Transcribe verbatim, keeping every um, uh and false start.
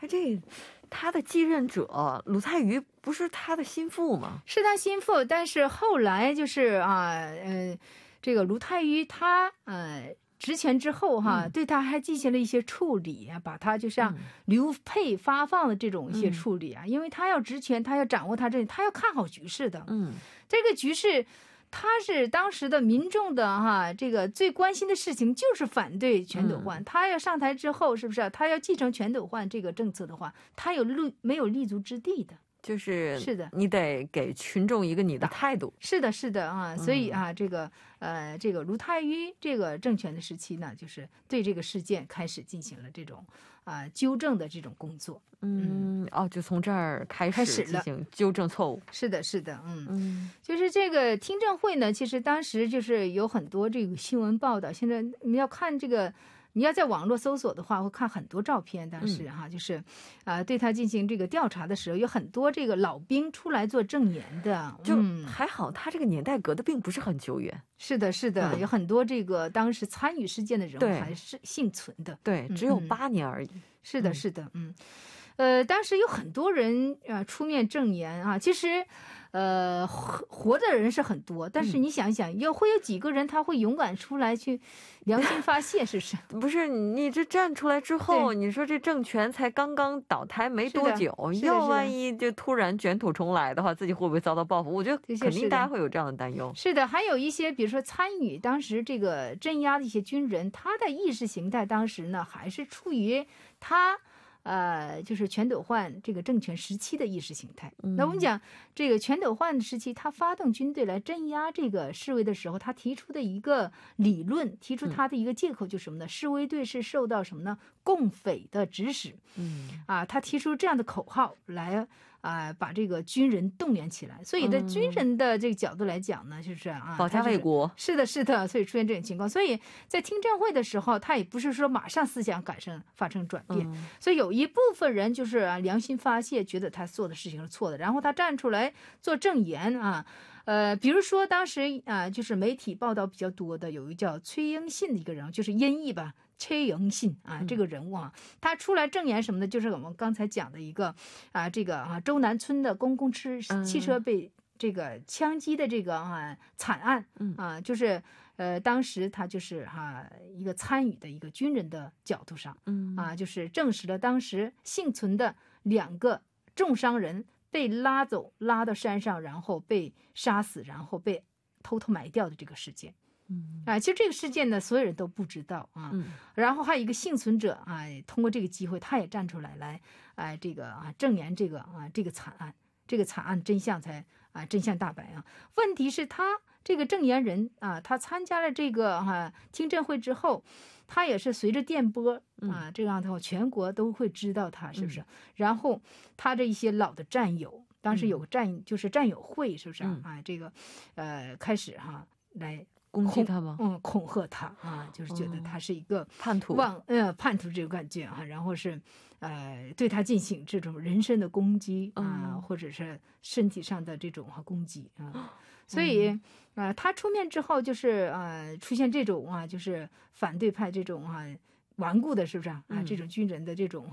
哎，这他的继任者鲁太瑜不是他的心腹吗？ 是他心腹，但是后来就是啊，呃，这个卢太愚他呃职权之后哈， 嗯、 对他还进行了一些处理啊，把他就像流配发放的这种一些处理啊，嗯、因为他要职权，他要掌握他这里，他要看好局势的。 嗯， 这个局势。他是当时的民众的哈，这个最关心的事情就是反对全斗焕。嗯、他要上台之后，是不是他要继承全斗焕这个政策的话，他有立没有立足之地的？ 就是是的， 你得给群众一个你的态度。 是的，是的啊，所以啊，这个呃，这个卢太愚这个政权的时期呢，就是对这个事件开始进行了这种啊、呃、纠正的这种工作。 嗯，哦，就从这儿开始进行纠正错误。 是的，是的，嗯嗯， 就是这个听证会呢，其实当时就是有很多这个新闻报道。现在你要看这个。你要在网络搜索的话，会看很多照片。当时哈、啊，就是啊、呃，对他进行这个调查的时候，有很多这个老兵出来做证言的。 就还好，他这个年代隔得并不是很久远。 是的，是的，嗯、有很多这个当时参与事件的人物还是幸存的。 对，只有八年而已。嗯、 是的，是的，嗯。呃，当时有很多人啊、呃、出面证言啊，其实，呃，活活的人是很多，但是你想想，有、嗯、会有几个人他会勇敢出来去良心发泄，是不是？ 不是，你这站出来之后，你说这政权才刚刚倒台没多久，要万一就突然卷土重来的话，自己会不会遭到报复？我觉得肯定大家会有这样的担忧。 是的，还有一些比如说参与当时这个镇压的一些军人，他的意识形态当时呢还是处于他。呃，就是全斗焕这个政权时期的意识形态。嗯、那我们讲这个全斗焕时期，他发动军队来镇压这个示威的时候，他提出的一个理论，提出他的一个借口就是什么呢？嗯、示威队是受到什么呢？共匪的指使。嗯，啊，他提出这样的口号来啊、呃，把这个军人动员起来。所以在军人的这个角度来讲呢，就是啊， 保家卫国。 是的，是的，所以出现这种情况。所以在听证会的时候，他也不是说马上思想改正发生转变，嗯、所以有一部分人就是啊良心发泄，觉得他做的事情是错的，然后他站出来做证言啊，呃，比如说当时啊，就是媒体报道比较多的，有一个叫崔英信的一个人，就是音译吧。崔英信啊，这个人物啊，他出来证言什么的，就是我们刚才讲的一个啊，这个啊周南村的公共汽汽车被这个枪击的这个啊惨案啊，就是呃当时他就是哈、啊、一个参与的一个军人的角度上，嗯啊，就是证实了当时幸存的两个重伤人被拉走拉到山上，然后被杀死，然后被偷偷埋掉的这个事件。嗯啊，其实这个事件呢，所有人都不知道啊。嗯，然后还有一个幸存者啊，通过这个机会，他也站出来来，哎、啊，这个啊证言这个啊这个惨案，这个惨案真相才啊真相大白啊。问题是，他这个证言人啊，他参加了这个哈、啊、听证会之后，他也是随着电波啊，这样的话全国都会知道他是不是？嗯、然后他这一些老的战友，当时有个战、嗯、就是战友会，是不是啊？嗯、啊这个呃开始哈、啊、来。 攻击他吗？ 嗯，恐吓他啊，就是觉得他是一个叛徒， 忘呃叛徒这个感觉啊，然后是呃对他进行这种人身的攻击啊，嗯、或者是身体上的这种攻击啊，所以啊、呃，他出面之后就是呃出现这种啊，就是反对派这种啊顽固的，是不是啊？啊，这种军人的这种。